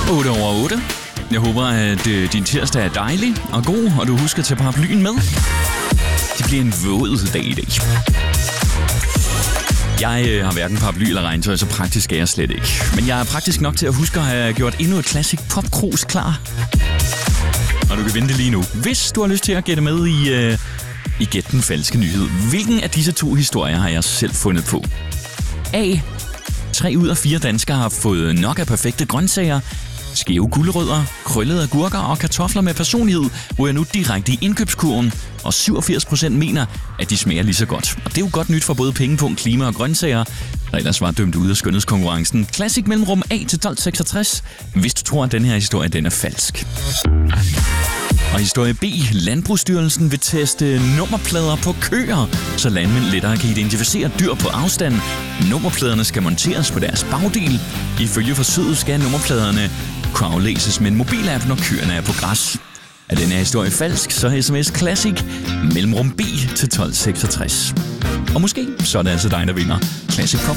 8 over 8. Jeg håber, at din tirsdag er dejlig og god, og du husker at tage paraplyen med. Det bliver en våd dag i dag. Jeg har hverken paraply eller regntøj, så praktisk er jeg slet ikke. Men jeg er praktisk nok til at huske at have gjort endnu et classic popkrus klar. Og du kan vente lige nu. Hvis du har lyst til at gætte med i Gæt den falske nyhed. Hvilken af disse 2 historier har jeg selv fundet på? A. 3 ud af 4 danskere har fået nok af perfekte grøntsager. Skæve gulerødder, krøllede agurker og kartofler med personlighed ryger nu direkte i indkøbskurven, og 87% mener, at de smager lige så godt. Og det er jo godt nyt for både pengepunkt, klima og grøntsager, der ellers var dømt ude af skønhedskonkurrencen. Classic mellemrum A til 1266, hvis du tror, at den her historie den er falsk. Og historie B. Landbrugsstyrelsen vil teste nummerplader på køer, så landmænd lettere kan identificere dyr på afstand. Nummerpladerne skal monteres på deres bagdel. Ifølge forsøget skal nummerpladerne kunne aflæses med en mobilapp, når køerne er på græs. Er denne historie falsk, så sms Classic mellemrum B til 1266. Og måske så er det altså dig, der vinder Classic Pop